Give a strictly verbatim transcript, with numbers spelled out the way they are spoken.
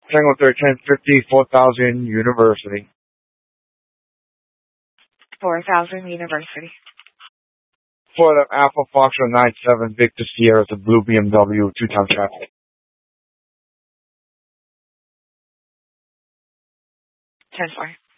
Tango thirteen fifty, four thousand University. four thousand University. For the Alpha Foxtrot nine seven Victor Sierra, the blue B M W, two-time traffic. ten four.